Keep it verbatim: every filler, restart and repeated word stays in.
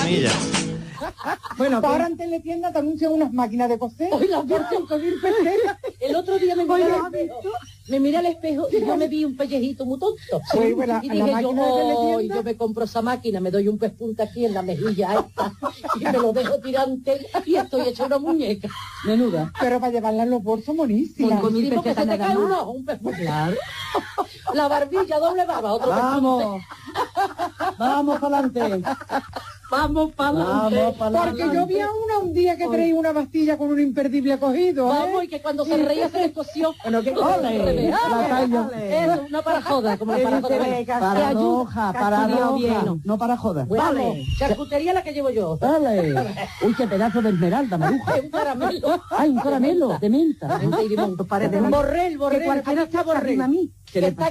manilla. Bueno, ahora en teletienda te anuncian unas máquinas de coser. Hoy las por cinco mil pesetas. El otro día me miré al espejo, me miré al espejo y yo me vi un pellejito muy tonto. Sí, bueno, y la dije yo, máquina de oh, teletienda. yo me compro esa máquina, me doy un pespunta aquí en la mejilla esta y me lo dejo tirante y estoy hecha una muñeca. Menuda. Pero para llevarla en los bolsos, monísima. Con mil pesetas se te cae uno, un pespunta. Claro. La barbilla, doble barba, otro Vamos. Vamos para adelante. Vamos para adelante. Porque yo vi a una un día que traía una pastilla con un imperdible acogido. ¿eh? Vamos, y que cuando se reía se le cosió. Bueno, que ole, la tallo. Eso, una para joda, como la para joda. Paradoja, paradoja, no para joda. Vamos, charcutería la que llevo yo. Dale. Uy, qué pedazo de esmeralda, maruja. Un caramelo. Ay, un caramelo, de menta. Borrell, borrell. Que cualquiera está borrell. a mí. ¿Qué le pasa?